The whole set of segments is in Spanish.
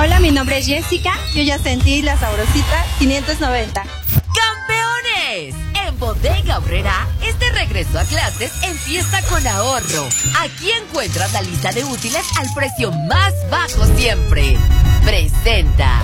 Hola, mi nombre es Jessica. Yo ya sentí la sabrosita 590. ¡Campeones! En Bodega Aurrerá, este regreso a clases empieza con ahorro. Aquí encuentras la lista de útiles al precio más bajo siempre. Presenta.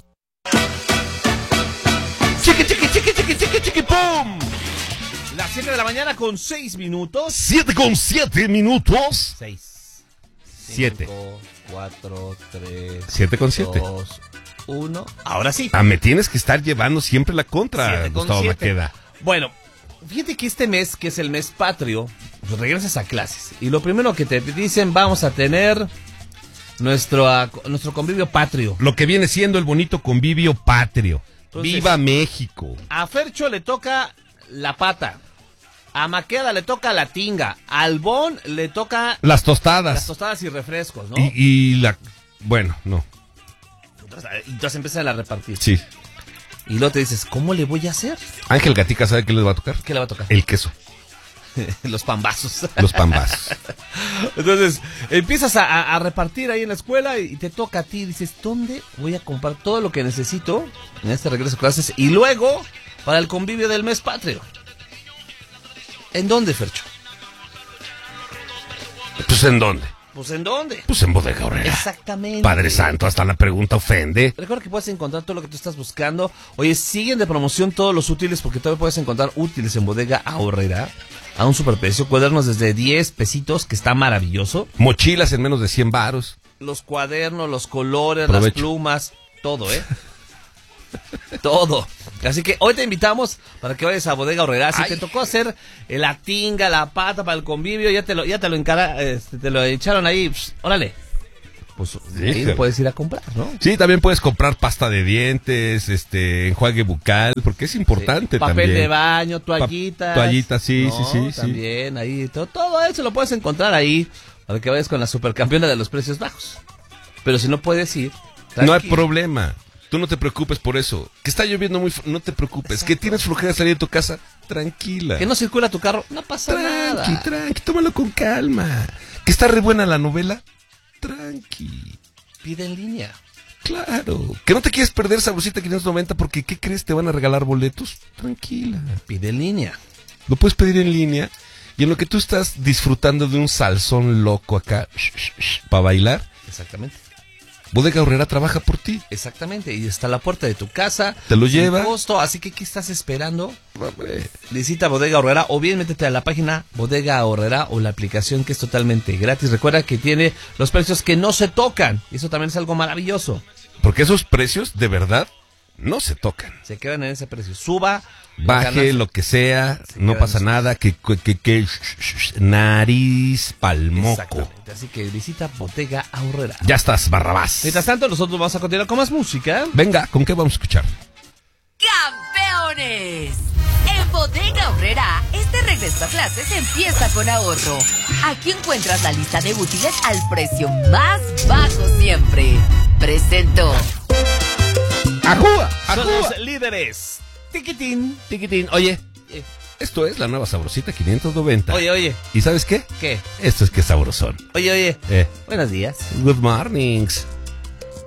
¡Chiqui, chiqui, chiqui, chiqui, chiqui, chiqui, pum! Las 7 de la mañana con 6 minutos. 7 con 7 minutos. 6. 7. 5, 4, 3. 7 con 7. 2, 1. Ahora sí. Ah, me tienes que estar llevando siempre la contra, 7 con Gustavo 7. Maqueda. Bueno, fíjate que este mes, que es el mes patrio, pues regresas a clases. Y lo primero que te dicen, vamos a tener nuestro convivio patrio. Lo que viene siendo el bonito convivio patrio. Entonces, ¡viva México! A Fercho le toca la pata. A Maqueda le toca la tinga. A Albón le toca Las tostadas. las tostadas y refrescos, ¿no? Bueno, no. Entonces empiezan a repartir. Sí. Y luego te dices, ¿cómo le voy a hacer? Ángel Gatica, ¿sabe qué les va a tocar? ¿Qué le va a tocar? El queso. Los pambazos. Los pambazos. Entonces, empiezas a repartir ahí en la escuela y te toca a ti. Dices, ¿dónde voy a comprar todo lo que necesito en este regreso a clases? Y luego, para el convivio del mes patrio. ¿En dónde, Fercho? ¿Pues en dónde? Pues ¿en dónde? Pues en Bodega Aurrerá. Exactamente. Padre Santo, hasta la pregunta ofende. Recuerda que puedes encontrar todo lo que tú estás buscando. Oye, siguen de promoción todos los útiles porque todavía puedes encontrar útiles en Bodega Aurrerá a un superprecio. Cuadernos desde 10 pesitos, que está maravilloso. Mochilas en menos de 100 varos. Los cuadernos, los colores, Provecho. las plumas, todo, ¿eh? Todo. Así que hoy te invitamos para que vayas a Bodega Aurrerá. Si te tocó hacer la tinga, la pata para el convivio, ya te lo te lo echaron ahí. Órale. Pues ahí lo puedes ir a comprar, ¿no? Sí, también puedes comprar pasta de dientes, enjuague bucal, porque es importante Papel también. de baño, toallitas. Toallitas, sí, No, sí. También ahí, todo eso lo puedes encontrar ahí para que vayas con la supercampeona de los precios bajos. Pero si no puedes ir, No hay tranquilo. problema. Tú no te preocupes por eso. Que está lloviendo no te preocupes. Exacto. Que tienes flojera de salir de tu casa, tranquila. Que no circula tu carro, no pasa nada. Tranqui, tómalo con calma. Que está re buena la novela, tranqui. Pide en línea. Claro. Que no te quieres perder Sabrosita 590 porque ¿qué crees? ¿Te van a regalar boletos? Tranquila. Pide en línea. Lo puedes pedir en línea y en lo que tú estás disfrutando de un salsón loco acá para bailar, Exactamente. Bodega Aurrerá trabaja por ti. Exactamente. Y está a la puerta de tu casa. Te lo sin lleva. costo. Así que, ¿qué estás esperando? Hombre. Visita Bodega Aurrerá o bien métete a la página Bodega Aurrerá o la aplicación que es totalmente gratis. Recuerda que tiene los precios que no se tocan. Y eso también es algo maravilloso. Porque esos precios de verdad no se tocan. Se quedan en ese precio. Suba, Baje, lo que sea, no quedan pasa esos. nada, que nariz palmoco. Exactamente. Así que visita Bodega Aurrerá. Ya estás, Barrabás. Mientras tanto, nosotros vamos a continuar con más música. Venga, ¿con qué vamos a escuchar? ¡Campeones! En Bodega Aurrerá, este regreso a clases empieza con ahorro. Aquí encuentras la lista de útiles al precio más bajo siempre. Presento. ¡Ajúa! Son ¡Ajúa! los líderes. Tiquitín. Tiquitín. Oye, esto es la nueva Sabrosita 590. Oye. ¿Y sabes qué? ¿Qué? Esto es que sabrosón. Oye. Buenos días. Good mornings.